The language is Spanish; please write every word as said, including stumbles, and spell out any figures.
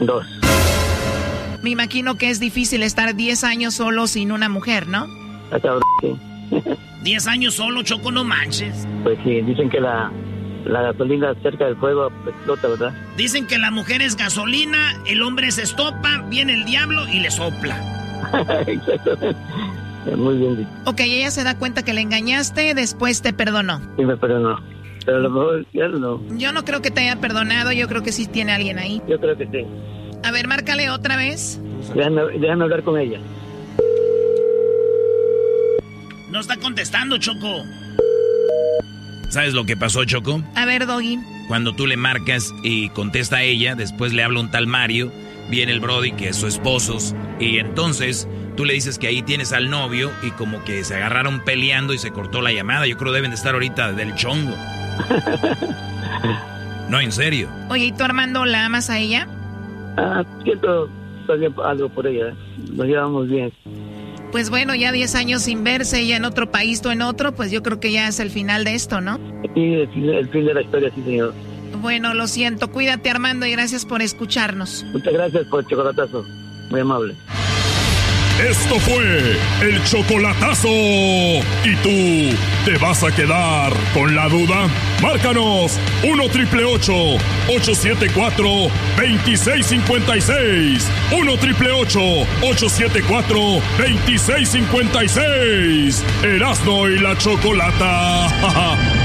Dos. Me imagino que es difícil estar diez años solo sin una mujer, ¿no? Ah, cabrón, sí. diez años solo, Choco, no manches. Pues sí, dicen que la, la gasolina cerca del fuego explota, ¿verdad? Dicen que la mujer es gasolina, el hombre se estopa, viene el diablo y le sopla. Exactamente. Muy bien dicho. Ok, ella se da cuenta que le engañaste, después te perdonó. Sí, me perdonó. Pero a lo mejor ya no. Yo no creo que te haya perdonado, yo creo que sí tiene alguien ahí. Yo creo que sí. A ver, márcale otra vez. Déjame, déjame hablar con ella. No está contestando, Choco. ¿Sabes lo que pasó, Choco? A ver, Doggy. Cuando tú le marcas y contesta a ella, después le habla un tal Mario, viene el Brody, que es su esposo, y entonces tú le dices que ahí tienes al novio y como que se agarraron peleando y se cortó la llamada. Yo creo que deben de estar ahorita del chongo. No, en serio. Oye, ¿y tú, Armando, la amas a ella? Ah, siento también algo por ella. Nos llevamos bien. Pues bueno, ya diez años sin verse, ella en otro país, tú en otro, pues yo creo que ya es el final de esto, ¿no? Sí, el fin, el fin de la historia, sí, señor. Bueno, lo siento. Cuídate, Armando, y gracias por escucharnos. Muchas gracias por el chocolatazo. Muy amable. Esto fue el chocolatazo. ¿Y tú te vas a quedar con la duda? Márcanos uno triple ocho, ocho siete cuatro, dos seis cinco seis. uno triple ocho, ocho siete cuatro, dos seis cinco seis. Erasmo y la Chocolata.